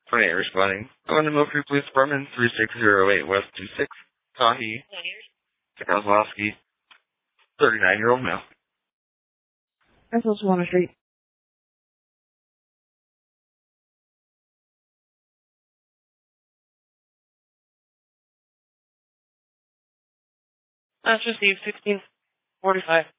28 responding. Going to Milford Police Department, 3608 West 26, Tahi, Kozlowski, 39-year-old male. That's also on the street. That's received 1645.